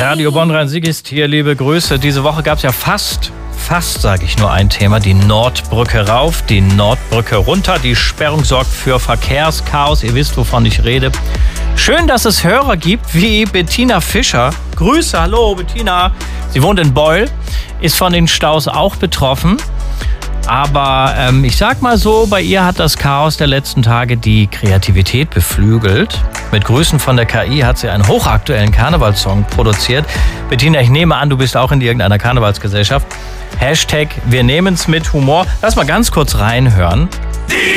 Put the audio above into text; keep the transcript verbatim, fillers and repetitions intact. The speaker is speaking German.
Radio Bonn Rhein-Sieg hier, liebe Grüße. Diese Woche gab es ja fast, fast sage ich nur ein Thema, die Nordbrücke rauf, die Nordbrücke runter. Die Sperrung sorgt für Verkehrschaos, ihr wisst, wovon ich rede. Schön, dass es Hörer gibt wie Bettina Fischer. Grüße, hallo Bettina. Sie wohnt in Beul, ist von den Staus auch betroffen. Aber ähm, ich sag mal so, bei ihr hat das Chaos der letzten Tage die Kreativität beflügelt. Mit Grüßen von der K I hat sie einen hochaktuellen Karnevalssong produziert. Bettina, ich nehme an, du bist auch in irgendeiner Karnevalsgesellschaft. Hashtag wir nehmen's mit Humor. Lass mal ganz kurz reinhören.